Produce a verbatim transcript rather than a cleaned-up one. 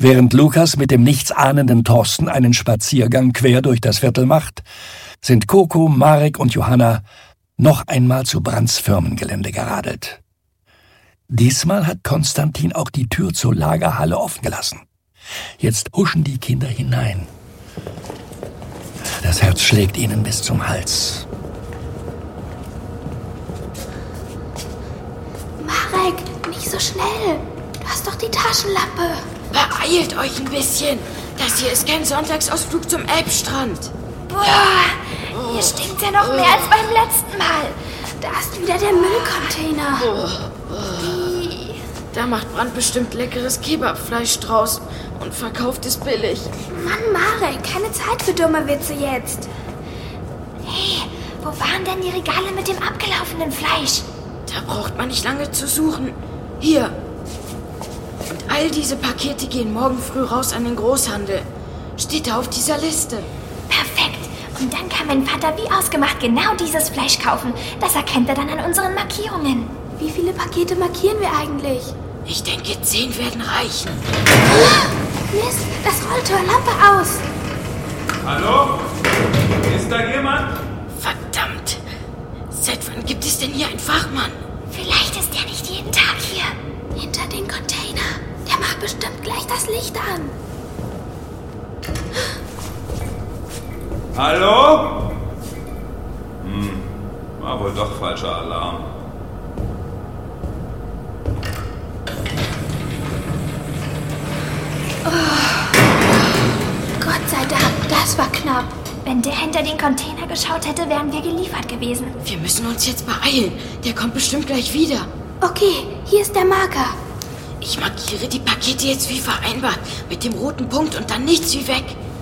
Während Lukas mit dem nichtsahnenden Thorsten einen Spaziergang quer durch das Viertel macht, sind Coco, Marek und Johanna noch einmal zu Brandts Firmengelände geradelt. Diesmal hat Konstantin auch die Tür zur Lagerhalle offen gelassen. Jetzt huschen die Kinder hinein. Das Herz schlägt ihnen bis zum Hals. Marek, nicht so schnell. Du hast doch die Taschenlampe. Beeilt euch ein bisschen. Das hier ist kein Sonntagsausflug zum Elbstrand. Boah, hier stinkt ja noch mehr als beim letzten Mal. Da ist wieder der Müllcontainer. Wie? Da macht Brandt bestimmt leckeres Kebabfleisch draus und verkauft es billig. Mann, Marek, keine Zeit für dumme Witze jetzt. Hey, wo waren denn die Regale mit dem abgelaufenen Fleisch? Da braucht man nicht lange zu suchen. Hier. Und all diese Pakete gehen morgen früh raus an den Großhandel. Steht da auf dieser Liste. Perfekt. Und dann kann mein Vater wie ausgemacht genau dieses Fleisch kaufen. Das erkennt er dann an unseren Markierungen. Wie viele Pakete markieren wir eigentlich? Ich denke, zehn werden reichen. Mist, das Rolltor, Lampe aus. Hallo? Ist da jemand? Verdammt. Seit wann gibt es denn hier einen Fachmann? Vielleicht ist er nicht jeden Tag hier. Hinter den Container. Der macht bestimmt gleich das Licht an. Hallo? Hm, war wohl doch falscher Alarm. Oh. Gott sei Dank, das war knapp. Wenn der hinter den Container geschaut hätte, wären wir geliefert gewesen. Wir müssen uns jetzt beeilen. Der kommt bestimmt gleich wieder. Okay, hier ist der Marker. Ich markiere die Pakete jetzt wie vereinbart. Mit dem roten Punkt und dann nichts wie weg.